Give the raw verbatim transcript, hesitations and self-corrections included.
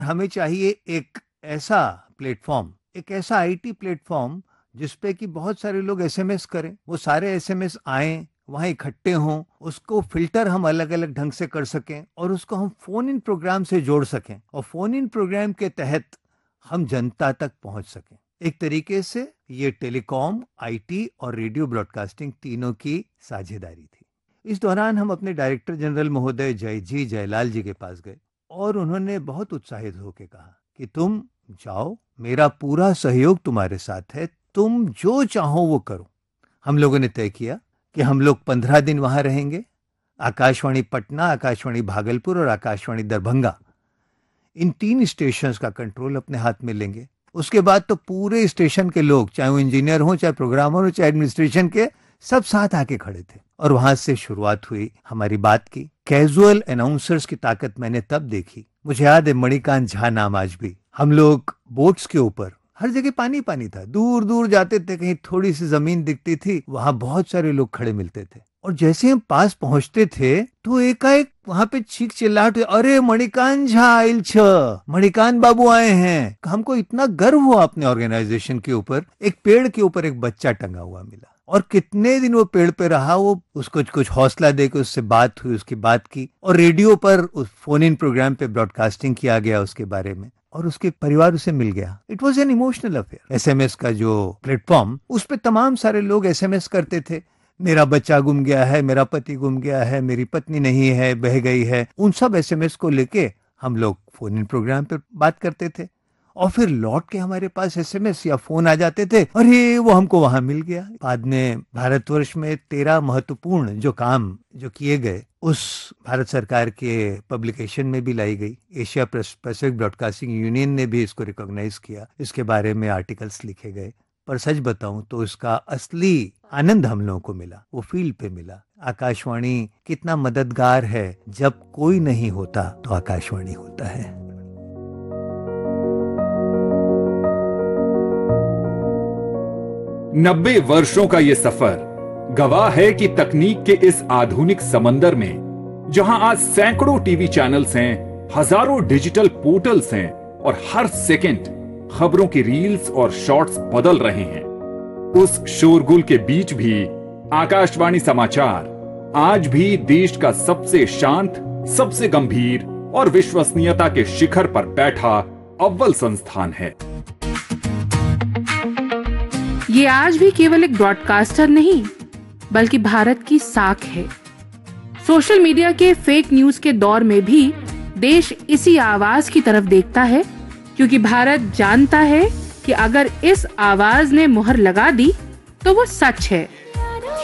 हमें चाहिए एक ऐसा प्लेटफॉर्म, एक ऐसा आईटी प्लेटफॉर्म जिसपे कि बहुत सारे लोग एसएमएस करें, वो सारे एसएमएस आए, वहां इकट्ठे हों, उसको फिल्टर हम अलग अलग ढंग से कर सकें और उसको हम फोन इन प्रोग्राम से जोड़ सकें और फोन इन प्रोग्राम के तहत हम जनता तक पहुंच सकें। एक तरीके से ये टेलीकॉम, आईटी और रेडियो ब्रॉडकास्टिंग तीनों की साझेदारी थी। इस दौरान हम अपने डायरेक्टर जनरल महोदय जय जी जयलाल जी के पास गए और उन्होंने बहुत उत्साहित होकर कहा कि तुम जाओ, मेरा पूरा सहयोग तुम्हारे साथ है, तुम जो चाहो वो करो। हम लोगों ने तय किया कि हम लोग पंद्रह दिन वहां रहेंगे। आकाशवाणी पटना, आकाशवाणी भागलपुर और आकाशवाणी दरभंगा, इन तीन स्टेशंस का कंट्रोल अपने हाथ में लेंगे। उसके बाद तो पूरे स्टेशन के लोग, चाहे वो इंजीनियर हो, चाहे प्रोग्रामर हो, चाहे एडमिनिस्ट्रेशन के, सब साथ आके खड़े थे और वहां से शुरुआत हुई हमारी बात की। कैजुअल अनाउंसर्स की ताकत मैंने तब देखी। मुझे याद है मणिकांत झा नाम आज भी। हम लोग बोट्स के ऊपर, हर जगह पानी पानी था, दूर दूर जाते थे, कहीं थोड़ी सी जमीन दिखती थी, वहां बहुत सारे लोग खड़े मिलते थे और जैसे हम पास पहुंचते थे तो एकाएक वहां पे चीख चिल्लाहट हुई, अरे मणिकांत झा आइल छ, मणिकांत बाबू आए हैं। हमको इतना गर्व हुआ अपने ऑर्गेनाइजेशन के ऊपर। एक पेड़ के ऊपर एक बच्चा टंगा हुआ मिला और कितने दिन वो पेड़ पे रहा, वो उसको कुछ हौसला देकर उससे बात हुई, उसकी बात की और रेडियो पर उस फोन इन प्रोग्राम पे ब्रॉडकास्टिंग किया गया उसके बारे में और उसके परिवार उसे मिल गया। It was an emotional affair. SMS का जो प्लेटफॉर्म, उस पे तमाम सारे लोग एसएमएस करते थे, मेरा बच्चा गुम गया है, मेरा पति गुम गया है, मेरी पत्नी नहीं है, बह गई है। उन सब एसएमएस को लेके हम लोग फोन इन प्रोग्राम पे बात करते थे और फिर लौट के हमारे पास एसएमएस या फोन आ जाते थे, अरे वो हमको वहां मिल गया। बाद में भारतवर्ष में तेरह महत्वपूर्ण जो काम जो किए गए, उस भारत सरकार के पब्लिकेशन में भी लाई गई। एशिया पैसिफिक ब्रॉडकास्टिंग यूनियन ने भी इसको रिकॉग्नाइज किया, इसके बारे में आर्टिकल्स लिखे गए। पर सच बताऊं तो इसका असली आनंद हम लोगों को मिला, वो फील्ड पे मिला। आकाशवाणी कितना मददगार है, जब कोई नहीं होता तो आकाशवाणी होता है। नब्बे वर्षों का ये सफर गवाह है कि तकनीक के इस आधुनिक समंदर में, जहां आज सैकड़ों टीवी चैनल्स हैं, हजारों डिजिटल पोर्टल्स हैं और हर सेकंड खबरों की रील्स और शॉर्ट्स बदल रहे हैं, उस शोरगुल के बीच भी आकाशवाणी समाचार आज भी देश का सबसे शांत, सबसे गंभीर और विश्वसनीयता के शिखर पर बैठा अव्वल संस्थान है। ये आज भी केवल एक ब्रॉडकास्टर नहीं, बल्कि भारत की साख है। सोशल मीडिया के फेक न्यूज के दौर में भी देश इसी आवाज की तरफ देखता है, क्योंकि भारत जानता है कि अगर इस आवाज ने मुहर लगा दी तो वो सच है।